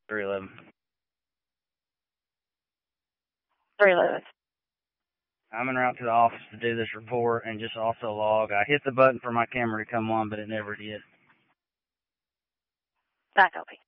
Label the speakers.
Speaker 1: 311.
Speaker 2: 311.
Speaker 1: I'm en route to the office to do this report and just also log. I hit the button for my camera to come on, but it never did.
Speaker 2: I copy.